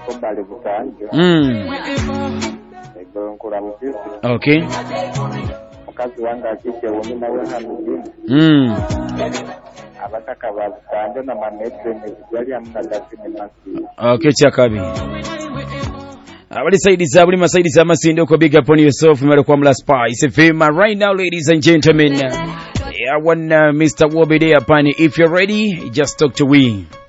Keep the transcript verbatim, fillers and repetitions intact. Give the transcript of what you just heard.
Kombale Butanje. Mm. Ego nkula muziki. Okay. Mukazi wange akije woni nawe hano. Mm. Abataka ba Butanje na manetre n'ebyali amukadasi n'emasi. Okay, chakabi. Abali saidi za buli masaidi za masinde ko big up on yourself mara kwa mla spice fema right now ladies and gentlemen. I want uh, Mister Wobede upon if you're ready just talk to we.